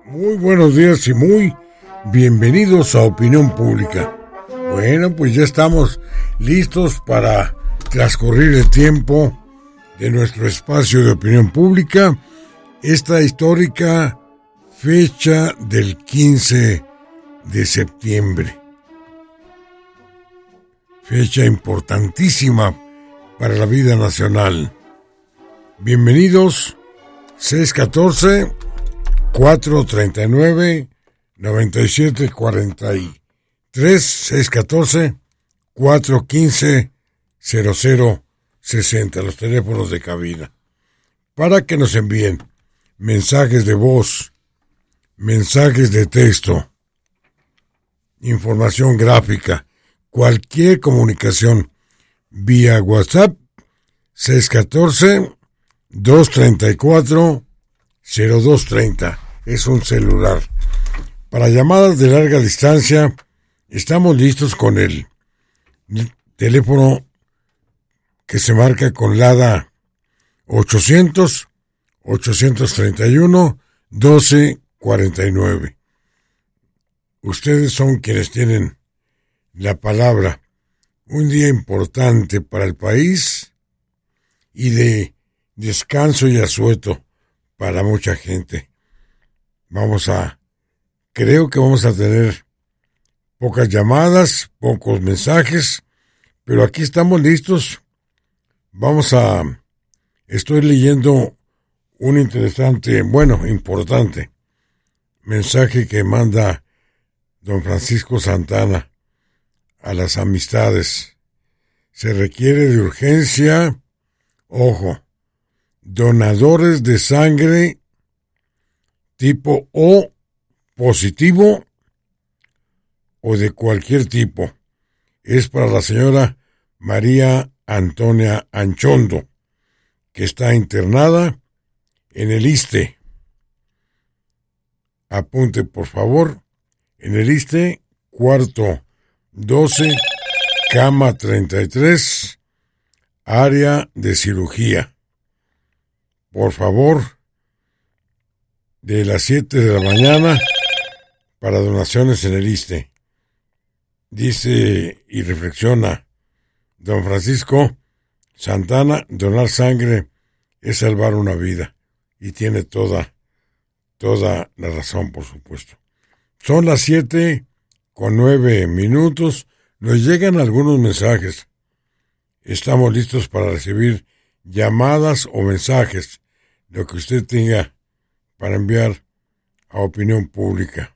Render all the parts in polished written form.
Muy buenos días y muy bienvenidos a Opinión Pública. Bueno, pues ya estamos listos para transcurrir el tiempo de nuestro espacio de opinión pública, esta histórica fecha del 15 de septiembre. Fecha importantísima para la vida nacional. Bienvenidos, 614-439-9743, 614-415-0060, los teléfonos de cabina, para que nos envíen mensajes de voz, mensajes de texto, información gráfica, cualquier comunicación vía WhatsApp, 614-234-0230. Es un celular. Para llamadas de larga distancia, estamos listos con el teléfono que se marca con LADA 800-831-1249. Ustedes son quienes tienen la palabra. Un día importante para el país y de descanso y asueto para mucha gente. Creo que vamos a tener pocas llamadas, pocos mensajes, pero aquí estamos listos. Estoy leyendo un importante mensaje que manda don Francisco Santana a las amistades. Se requiere de urgencia, donadores de sangre tipo O positivo o de cualquier tipo. Es para la señora María Antonia Anchondo, que está internada en el ISSSTE. Apunte, por favor, en el ISSSTE, cuarto 12, cama 33, área de cirugía. Por favor, de las 7 de la mañana para donaciones en el ISSSTE. Dice y reflexiona don Francisco Santana, donar sangre es salvar una vida. Y tiene toda la razón, por supuesto. Son las 7:09. Nos llegan algunos mensajes. Estamos listos para recibir llamadas o mensajes, lo que usted tenga para enviar a Opinión Pública.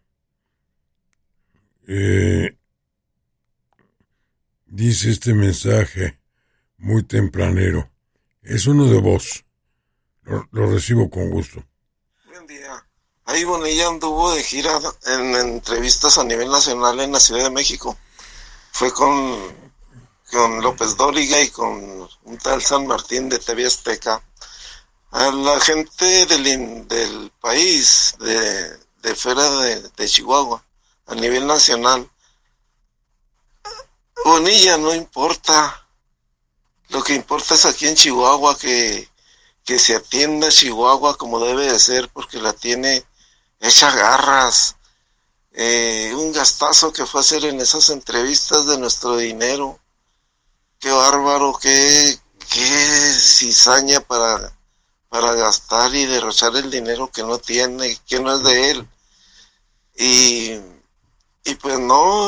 Dice este mensaje muy tempranero. Es uno de voz. Lo recibo con gusto. Buen día. Ahí Bonilla anduvo de gira en entrevistas a nivel nacional en la Ciudad de México. Fue con López Dóriga y con un tal San Martín de TV Azteca. A la gente del país, de fuera de Chihuahua, a nivel nacional, Bonilla no importa. Lo que importa es aquí en Chihuahua que se atienda Chihuahua como debe de ser, porque la tiene hecha garras. Un gastazo que fue a hacer en esas entrevistas de nuestro dinero. Qué bárbaro, qué cizaña para gastar y derrochar el dinero que no tiene, que no es de él. Y pues no,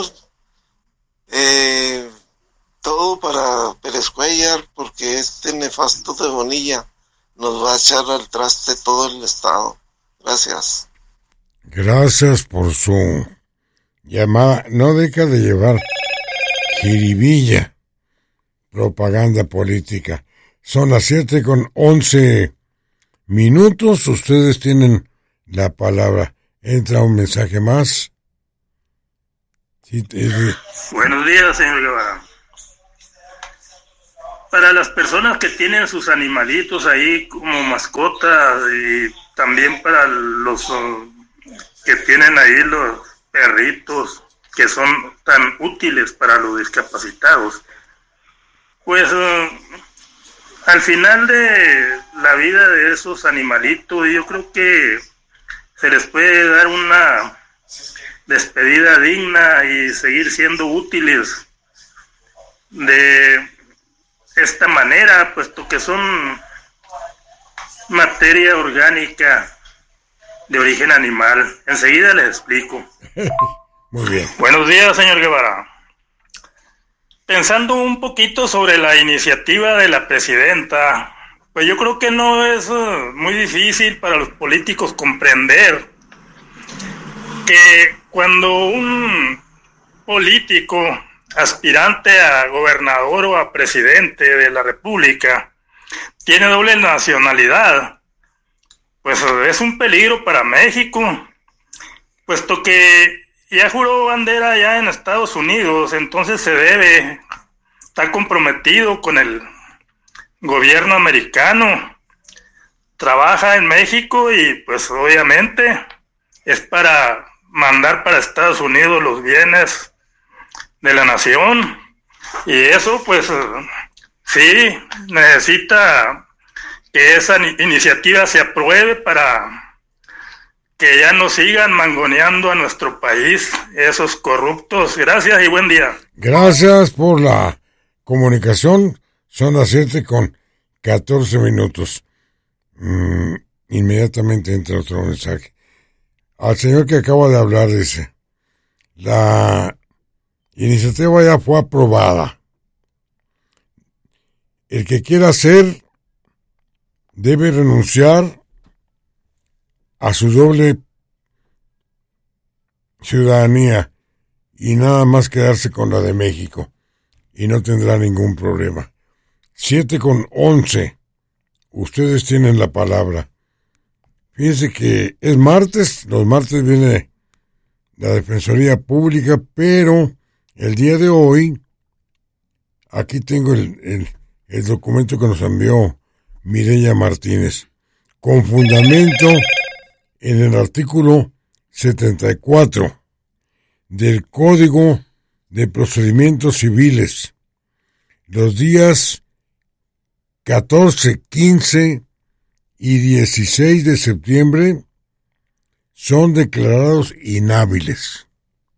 todo para Pérez Cuéllar, porque este nefasto de Bonilla nos va a echar al traste todo el estado. Gracias. Gracias por su llamada. No deja de llevar jiribilla, propaganda política. Son las 7:11. Ustedes tienen la palabra. Entra un mensaje más. Buenos días, señor Guevara. Para las personas que tienen sus animalitos ahí como mascotas y también para los que tienen ahí los perritos que son tan útiles para los discapacitados, pues al final de la vida de esos animalitos, yo creo que se les puede dar una despedida digna y seguir siendo útiles de esta manera, puesto que son materia orgánica de origen animal. Enseguida les explico. Muy bien. Buenos días, señor Guevara. Pensando un poquito sobre la iniciativa de la presidenta, pues yo creo que no es muy difícil para los políticos comprender que cuando un político aspirante a gobernador o a presidente de la República tiene doble nacionalidad, pues es un peligro para México, puesto que ya juró bandera allá en Estados Unidos, entonces se debe estar comprometido con el gobierno americano, trabaja en México y pues obviamente es para mandar para Estados Unidos los bienes de la nación, y eso pues sí necesita que esa iniciativa se apruebe para que ya no sigan mangoneando a nuestro país esos corruptos. Gracias y buen día. Gracias por la comunicación. Son las 7:14. Inmediatamente entra otro mensaje. Al señor que acaba de hablar dice, la iniciativa ya fue aprobada. El que quiera hacer debe renunciar a su doble ciudadanía y nada más quedarse con la de México y no tendrá ningún problema. 7:11. Ustedes tienen la palabra. Fíjense que es martes, los martes viene la Defensoría Pública, pero el día de hoy, aquí tengo el documento que nos envió Mireya Martínez, con fundamento en el artículo 74 del Código de Procedimientos Civiles. Los días 14, 15 y 16 de septiembre son declarados inhábiles.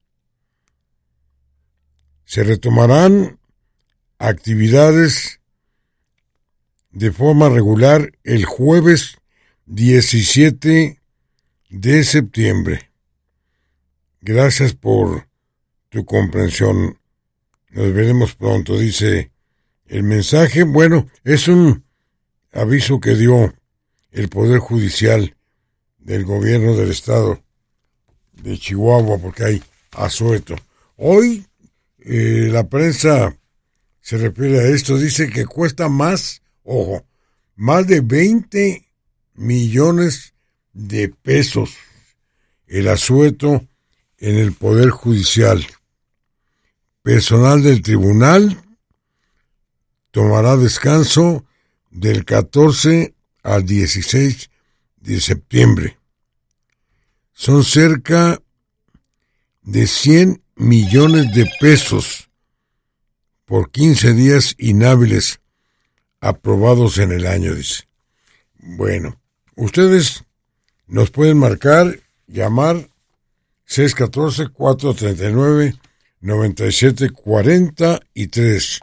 Se retomarán actividades de forma regular el jueves 17 de septiembre. Gracias por tu comprensión. Nos veremos pronto, dice el mensaje. Bueno, es un aviso que dio el Poder Judicial del gobierno del estado de Chihuahua, porque hay asueto. Hoy la prensa se refiere a esto, dice que cuesta más, ojo, más de 20 millones de pesos el asueto en el Poder Judicial. Personal del tribunal tomará descanso del 14 al 16 de septiembre. Son cerca de 100 millones de pesos por 15 días inhábiles aprobados en el año, dice. Bueno, ustedes nos pueden marcar, llamar 614-439-9743,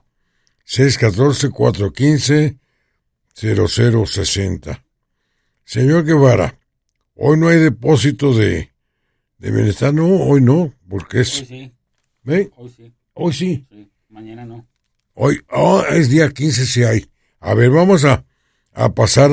614-415-0060. Señor Guevara, hoy no hay depósito de bienestar, no, hoy no, porque es... Hoy sí. ¿Ve? Hoy sí. Hoy sí. Sí, mañana no. Hoy, es día 15, sí hay. A ver, vamos a pasar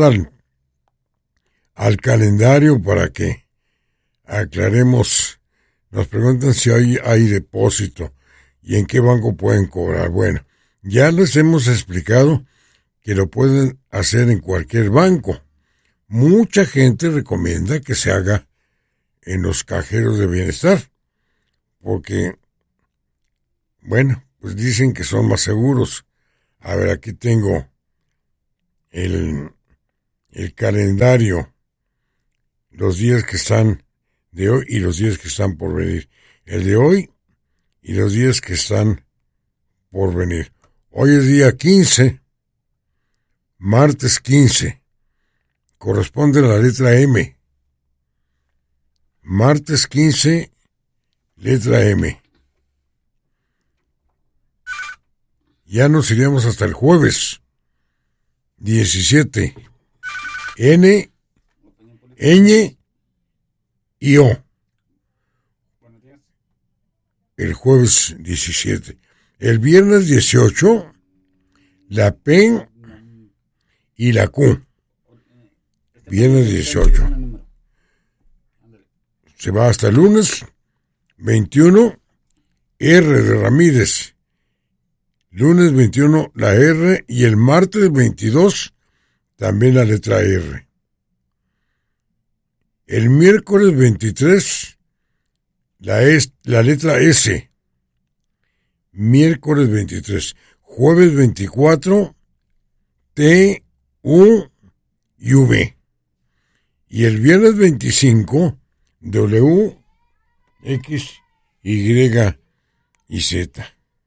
al calendario para que aclaremos. Nos preguntan si hay depósito y en qué banco pueden cobrar. Bueno, ya les hemos explicado que lo pueden hacer en cualquier banco. Mucha gente recomienda que se haga en los cajeros de bienestar, porque, bueno, pues dicen que son más seguros. A ver, aquí tengo el calendario, los días que están de hoy y los días que están por venir. El de hoy y los días que están por venir. Hoy es día 15, martes 15. Corresponde a la letra M. Martes 15, letra M. Ya nos iríamos hasta el jueves 17. N, ñ y O. El jueves 17. El viernes 18, la P y la Q. Viernes 18. Se va hasta el lunes 21, R de Ramírez. Lunes 21, la R, y el martes 22, también la letra R. El miércoles 23, la letra S. Miércoles 23. Jueves 24, T, U y V. Y el viernes 25, W, X, Y y Z.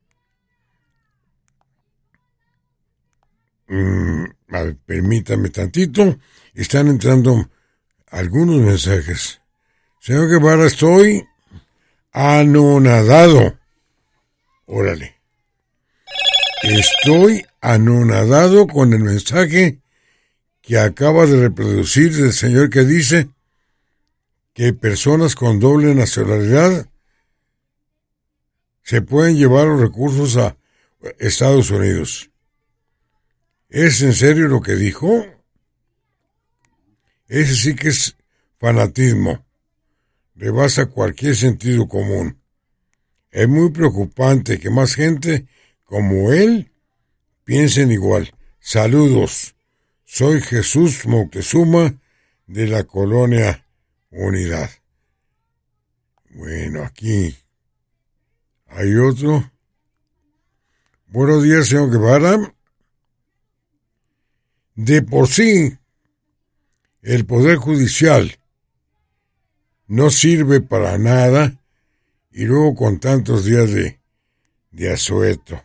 A ver, permítame tantito. Están entrando algunos mensajes. Señor Guevara, estoy anonadado. Órale. Estoy anonadado con el mensaje que acaba de reproducir del señor que dice que personas con doble nacionalidad se pueden llevar los recursos a Estados Unidos. ¿Es en serio lo que dijo? Ese sí que es fanatismo. Rebasa cualquier sentido común. Es muy preocupante que más gente como él piensen igual. Saludos. Soy Jesús Moctezuma de la Colonia Unidad. Bueno, aquí hay otro. Buenos días, señor Guevara. De por sí, el Poder Judicial no sirve para nada y luego con tantos días de asueto.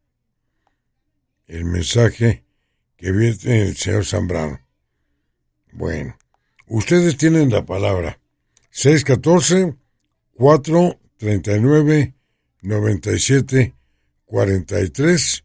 El mensaje que viene el señor Zambrano. Bueno, ustedes tienen la palabra. 614-439-9743,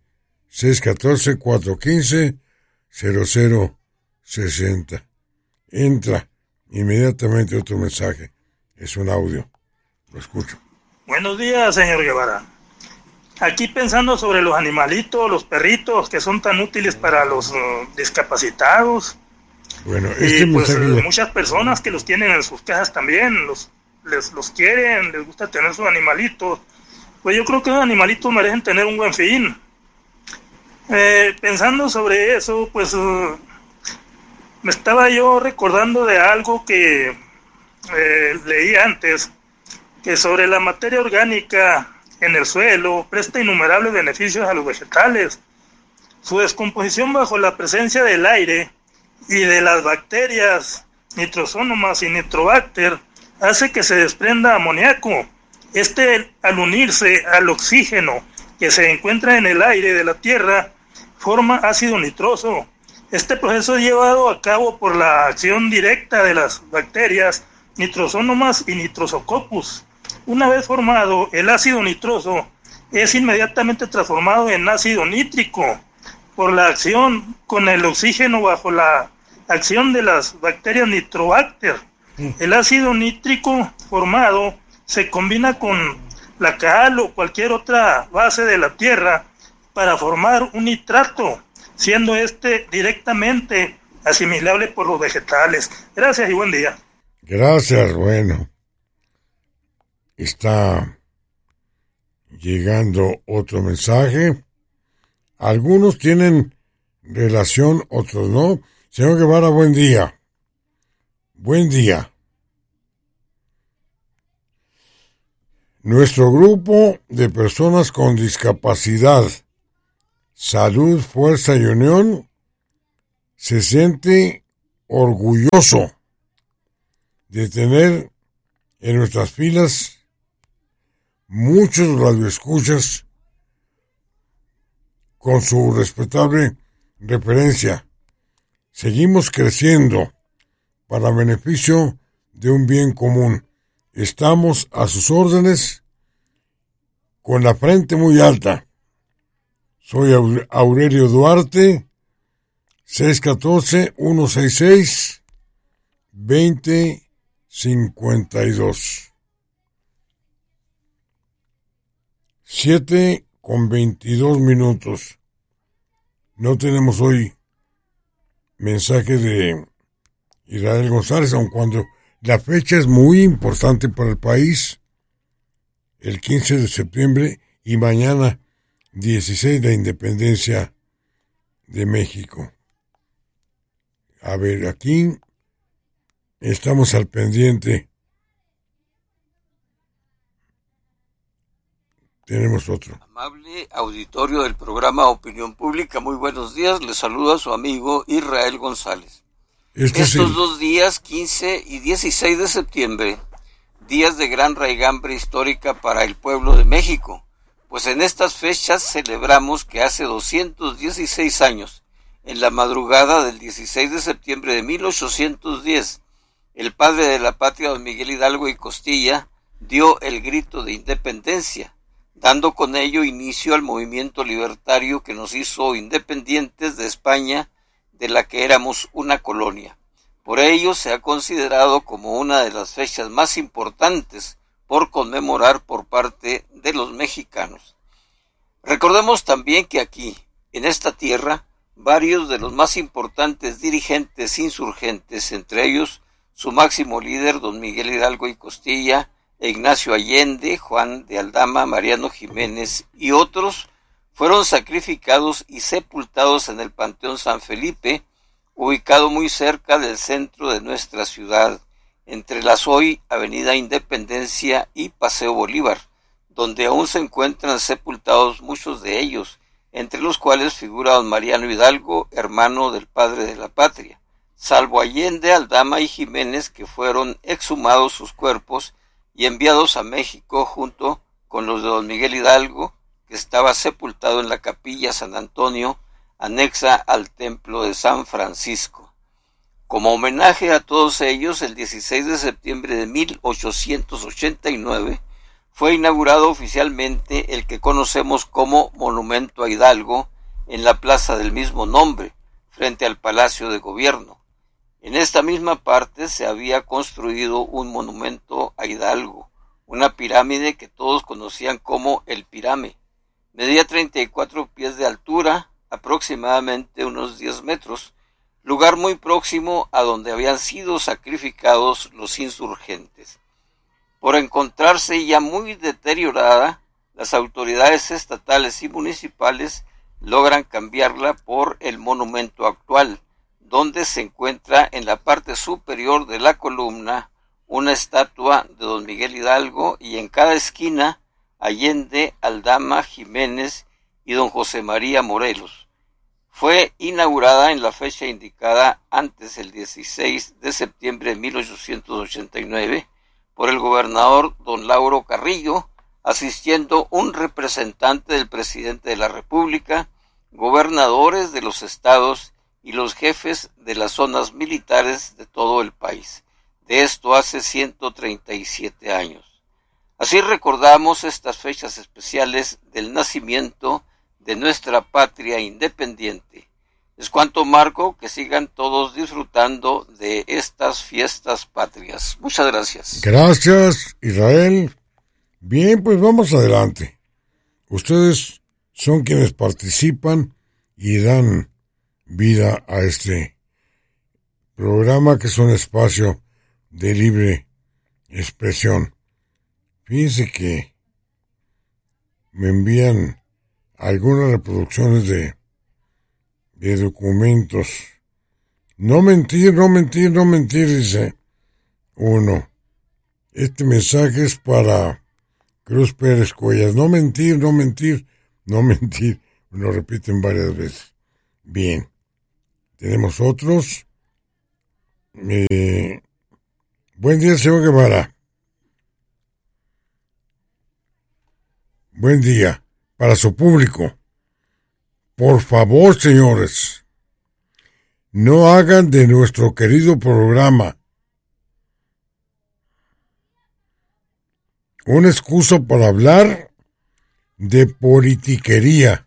614-415-0060. Entra inmediatamente otro mensaje. Es un audio. Lo escucho. Buenos días, señor Guevara. Aquí pensando sobre los animalitos, los perritos, que son tan útiles para los discapacitados. Bueno, y pues muchas personas que los tienen en sus casas también, los quieren, les gusta tener sus animalitos. Pues yo creo que los animalitos merecen tener un buen fin. Pensando sobre eso, pues me estaba yo recordando de algo que leí antes, que sobre la materia orgánica en el suelo presta innumerables beneficios a los vegetales. Su descomposición bajo la presencia del aire y de las bacterias nitrosónomas y nitrobacter hace que se desprenda amoníaco. Al unirse al oxígeno que se encuentra en el aire de la tierra, forma ácido nitroso. Este proceso es llevado a cabo por la acción directa de las bacterias nitrosónomas y nitrosococcus. Una vez formado, el ácido nitroso es inmediatamente transformado en ácido nítrico por la acción con el oxígeno bajo la acción de las bacterias nitrobacter. El ácido nítrico formado se combina con la cal o cualquier otra base de la tierra para formar un nitrato, siendo este directamente asimilable por los vegetales. Gracias y buen día. Gracias, bueno. Está llegando otro mensaje. Algunos tienen relación, otros no. Señor Guevara, buen día. Buen día. Nuestro grupo de personas con discapacidad, salud, fuerza y unión se siente orgulloso de tener en nuestras filas muchos radioescuchas con su respetable referencia. Seguimos creciendo para beneficio de un bien común. estamos a sus órdenes con la frente muy alta. Soy Aurelio Duarte, 614-166-2052. 7:22. No tenemos hoy mensaje de Israel González, aun cuando la fecha es muy importante para el país. El 15 de septiembre y mañana 16, la independencia de México. A ver, aquí estamos al pendiente. Tenemos otro. Amable auditorio del programa Opinión Pública, muy buenos días. Les saluda su amigo Israel González. Estos 2 días, 15 y 16 de septiembre, días de gran raigambre histórica para el pueblo de México, pues en estas fechas celebramos que hace 216 años, en la madrugada del 16 de septiembre de 1810, el padre de la patria, don Miguel Hidalgo y Costilla, dio el grito de independencia, dando con ello inicio al movimiento libertario que nos hizo independientes de España, de la que éramos una colonia. Por ello se ha considerado como una de las fechas más importantes por conmemorar por parte de los mexicanos. Recordemos también que aquí, en esta tierra, varios de los más importantes dirigentes insurgentes, entre ellos su máximo líder, don Miguel Hidalgo y Costilla, Ignacio Allende, Juan de Aldama, Mariano Jiménez y otros, fueron sacrificados y sepultados en el Panteón San Felipe, ubicado muy cerca del centro de nuestra ciudad, entre las hoy Avenida Independencia y Paseo Bolívar, donde aún se encuentran sepultados muchos de ellos, entre los cuales figura don Mariano Hidalgo, hermano del padre de la patria, salvo Allende, Aldama y Jiménez, que fueron exhumados sus cuerpos y enviados a México junto con los de don Miguel Hidalgo, que estaba sepultado en la Capilla San Antonio, anexa al Templo de San Francisco. Como homenaje a todos ellos, el 16 de septiembre de 1889 fue inaugurado oficialmente el que conocemos como Monumento a Hidalgo en la plaza del mismo nombre, frente al Palacio de Gobierno. En esta misma parte se había construido un monumento a Hidalgo, una pirámide que todos conocían como el Pirame. Medía 34 pies de altura, aproximadamente unos 10 metros, lugar muy próximo a donde habían sido sacrificados los insurgentes. Por encontrarse ya muy deteriorada, las autoridades estatales y municipales logran cambiarla por el monumento actual, donde se encuentra en la parte superior de la columna una estatua de don Miguel Hidalgo y en cada esquina Allende, Aldama, Jiménez y don José María Morelos. Fue inaugurada en la fecha indicada antes, el 16 de septiembre de 1889, por el gobernador don Lauro Carrillo, asistiendo un representante del presidente de la República, gobernadores de los estados y los jefes de las zonas militares de todo el país. De esto hace 137 años. Así recordamos estas fechas especiales del nacimiento de nuestra patria independiente. Es cuanto, Marco, que sigan todos disfrutando de estas fiestas patrias. Muchas gracias. Gracias, Israel. Bien, pues vamos adelante. Ustedes son quienes participan y dan vida a este programa, que es un espacio de libre expresión. Fíjense que me envían algunas reproducciones de documentos. No mentir, dice uno. Este mensaje es para Cruz Pérez Cuellas. No mentir. Lo repiten varias veces. Bien. Tenemos otros. Buen día, señor Guevara. Buen día para su público. Por favor, señores, no hagan de nuestro querido programa una excusa para hablar de politiquería.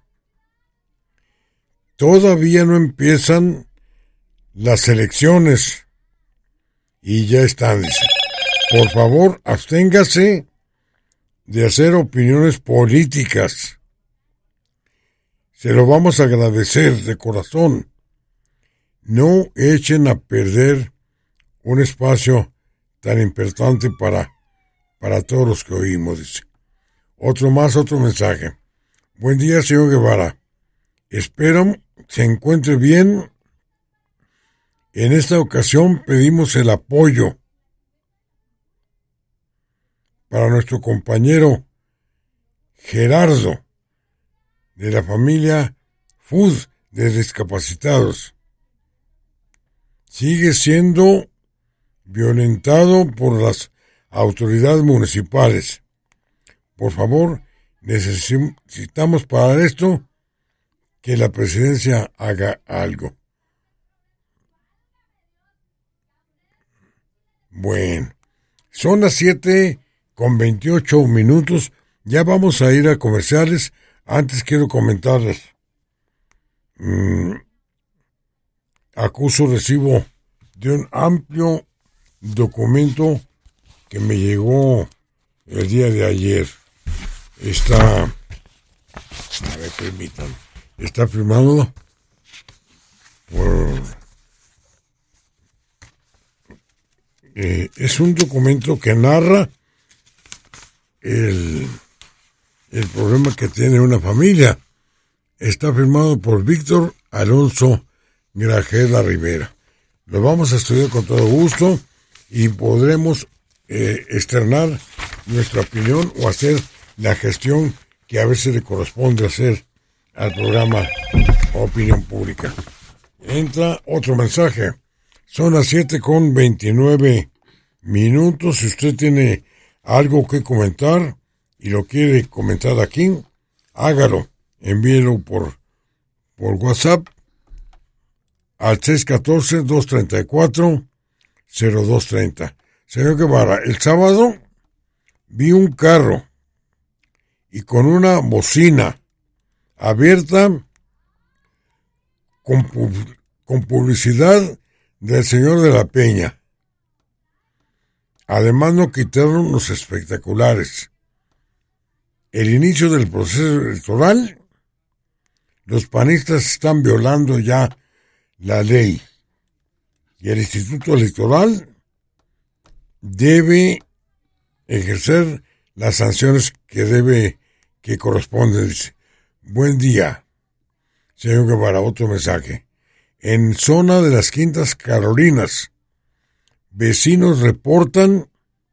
Todavía no empiezan las elecciones y ya están, dice. Por favor, absténgase de hacer opiniones políticas. Se lo vamos a agradecer de corazón. No echen a perder un espacio tan importante para todos los que oímos, dice. Otro mensaje. Buen día, señor Guevara. Espero se encuentre bien. En esta ocasión pedimos el apoyo para nuestro compañero Gerardo de la familia Food de discapacitados. Sigue siendo violentado por las autoridades municipales. Por favor, necesitamos para esto que la presidencia haga algo. Bueno, son las 7:28. Ya vamos a ir a comerciales. Antes quiero comentarles. Recibo de un amplio documento que me llegó el día de ayer. Está firmado por... es un documento que narra el problema que tiene una familia. Está firmado por Víctor Alonso Grajeda Rivera. Lo vamos a estudiar con todo gusto y podremos externar nuestra opinión o hacer la gestión que a veces le corresponde hacer al programa Opinión Pública. Entra otro mensaje. Son las 7:29. Si usted tiene algo que comentar y lo quiere comentar aquí, hágalo. Envíelo por WhatsApp al 614-234-0230. Señor Guevara, el sábado vi un carro y con una bocina abierta con publicidad del señor de la Peña. Además no quitaron los espectaculares. El inicio del proceso electoral, los panistas están violando ya la ley y el Instituto Electoral debe ejercer las sanciones que corresponden. Dice. Buen día, señor Guevara. Otro mensaje. En zona de las Quintas Carolinas, vecinos reportan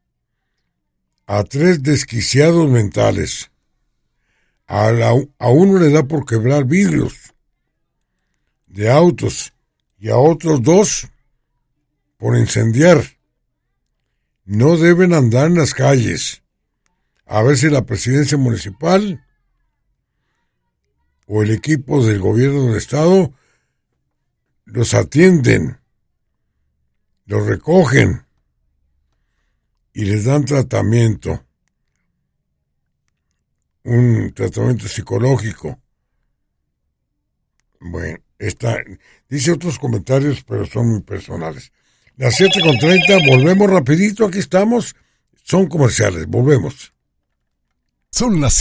a 3 desquiciados mentales. A uno le da por quebrar vidrios de autos y a otros 2 por incendiar. No deben andar en las calles. A ver si la presidencia municipal o el equipo del gobierno del estado los atienden, los recogen y les dan tratamiento, un tratamiento psicológico. Bueno, dice otros comentarios, pero son muy personales. Las 7:30, volvemos rapidito, aquí estamos, son comerciales, volvemos. Son las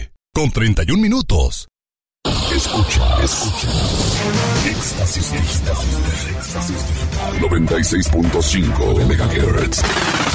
7:31. Escucha. Éxtasis Digital. 96.5 MHz.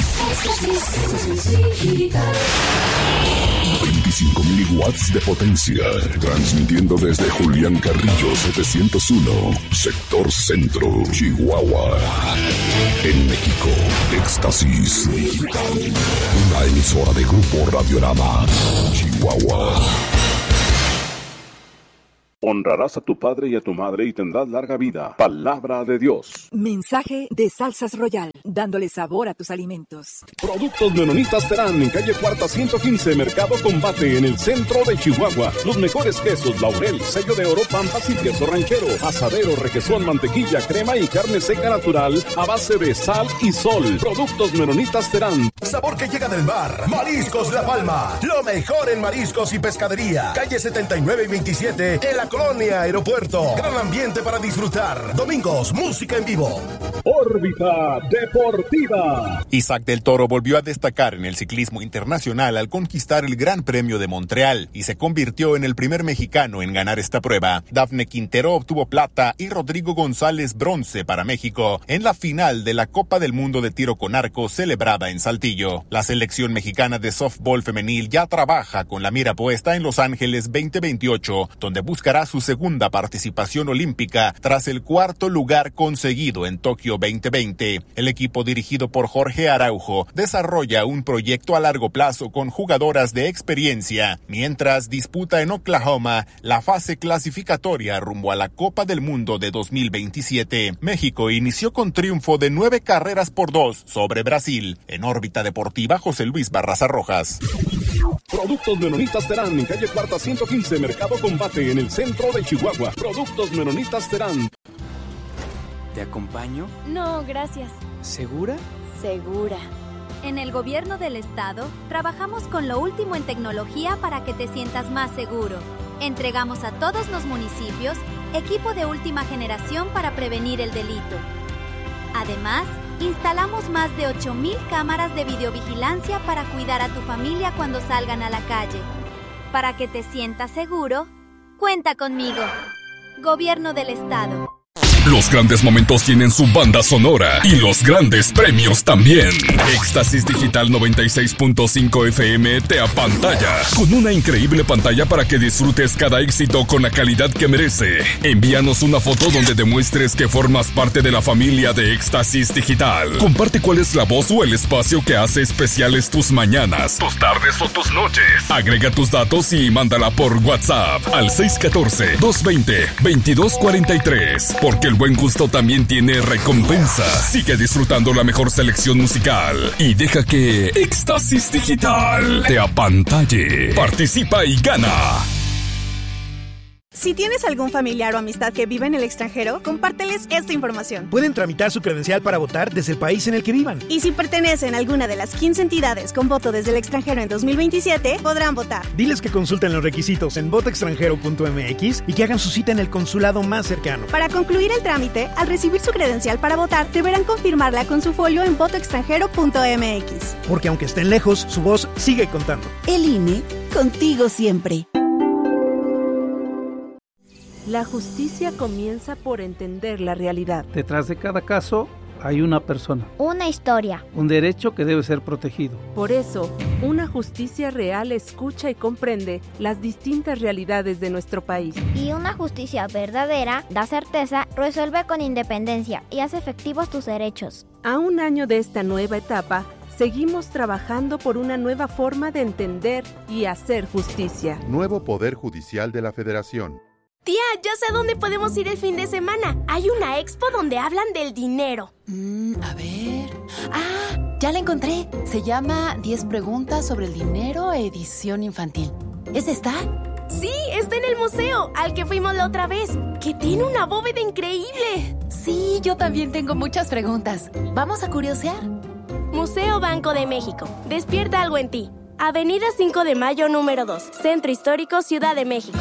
25.000 watts de potencia. Transmitiendo desde Julián Carrillo 701, sector centro, Chihuahua. En México, Éxtasis Digital. Una emisora de Grupo Radiorama, Chihuahua. Honrarás a tu padre y a tu madre y tendrás larga vida. Palabra de Dios. Mensaje de Salsas Royal, dándole sabor a tus alimentos. Productos Menonitas Terán, en calle Cuarta 115, Mercado Combate, en el centro de Chihuahua. Los mejores quesos, Laurel, sello de oro, Pampas y queso ranchero. Asadero, requesón, mantequilla, crema y carne seca natural a base de sal y sol. Productos Menonitas Terán. Sabor que llega del mar. Mariscos La Palma. Lo mejor en mariscos y pescadería. Calle 79 y 27, en la Colonia Aeropuerto. Gran ambiente para disfrutar. Domingos, música en vivo. Órbita Deportiva. Isaac del Toro volvió a destacar en el ciclismo internacional al conquistar el Gran Premio de Montreal y se convirtió en el primer mexicano en ganar esta prueba. Dafne Quintero obtuvo plata y Rodrigo González bronce para México en la final de la Copa del Mundo de Tiro con Arco celebrada en Saltillo. La selección mexicana de softball femenil ya trabaja con la mira puesta en Los Ángeles 2028, donde buscará su segunda participación olímpica tras el cuarto lugar conseguido en Tokio 2020. El equipo dirigido por Jorge Araujo desarrolla un proyecto a largo plazo con jugadoras de experiencia, mientras disputa en Oklahoma la fase clasificatoria rumbo a la Copa del Mundo de 2027. México inició con triunfo de 9-2 sobre Brasil. En órbita deportiva, José Luis Barraza Rojas. Productos Menonitas Terán, en calle Cuarta 115, Mercado Combate, en el centro de Chihuahua. Productos Menonitas Terán. ¿Te acompaño? No, gracias. ¿Segura? Segura. En el gobierno del estado, trabajamos con lo último en tecnología para que te sientas más seguro. Entregamos a todos los municipios equipo de última generación para prevenir el delito. Además, instalamos más de 8,000 cámaras de videovigilancia para cuidar a tu familia cuando salgan a la calle. Para que te sientas seguro, cuenta conmigo. Gobierno del Estado. Los grandes momentos tienen su banda sonora y los grandes premios también. Éxtasis Digital 96.5 FM te apantalla con una increíble pantalla para que disfrutes cada éxito con la calidad que merece. Envíanos una foto donde demuestres que formas parte de la familia de Éxtasis Digital. Comparte cuál es la voz o el espacio que hace especiales tus mañanas, tus tardes o tus noches. Agrega tus datos y mándala por WhatsApp al 614-220-2243. Porque el buen gusto también tiene recompensa. Sigue disfrutando la mejor selección musical y deja que Éxtasis Digital te apantalle. Participa y gana. Si tienes algún familiar o amistad que vive en el extranjero, compárteles esta información. Pueden tramitar su credencial para votar desde el país en el que vivan. Y si pertenecen a alguna de las 15 entidades con voto desde el extranjero en 2027, podrán votar. Diles que consulten los requisitos en votoextranjero.mx y que hagan su cita en el consulado más cercano. Para concluir el trámite, al recibir su credencial para votar, deberán confirmarla con su folio en votoextranjero.mx. Porque aunque estén lejos, su voz sigue contando. El INE, contigo siempre. La justicia comienza por entender la realidad. Detrás de cada caso hay una persona. Una historia. Un derecho que debe ser protegido. Por eso, una justicia real escucha y comprende las distintas realidades de nuestro país. Y una justicia verdadera da certeza, resuelve con independencia y hace efectivos tus derechos. A un año de esta nueva etapa, seguimos trabajando por una nueva forma de entender y hacer justicia. Nuevo Poder Judicial de la Federación. Tía, ya sé a dónde podemos ir el fin de semana. Hay una expo donde hablan del dinero. A ver... ¡Ah! Ya la encontré. Se llama 10 preguntas sobre el dinero, edición infantil. ¿Es esta? Sí, está en el museo, al que fuimos la otra vez, que tiene una bóveda increíble. Sí, yo también tengo muchas preguntas. ¿Vamos a curiosear? Museo Banco de México. Despierta algo en ti. Avenida 5 de Mayo, número 2. Centro Histórico, Ciudad de México.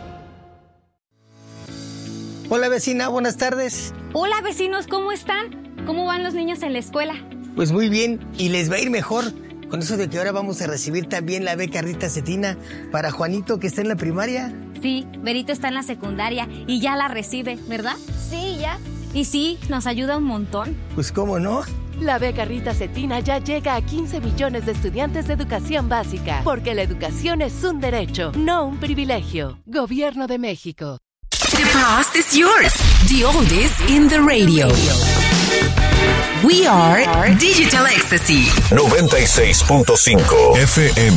Hola vecina, buenas tardes. Hola vecinos, ¿cómo están? ¿Cómo van los niños en la escuela? Pues muy bien, y les va a ir mejor. Con eso de que ahora vamos a recibir también la beca Rita Cetina para Juanito, que está en la primaria. Sí, Berito está en la secundaria y ya la recibe, ¿verdad? Sí, ya. Y sí, nos ayuda un montón. Pues cómo no. La beca Rita Cetina ya llega a 15 millones de estudiantes de educación básica, porque la educación es un derecho, no un privilegio. Gobierno de México. The past is yours. The oldies in the radio. We are Digital Ecstasy. 96.5 FM.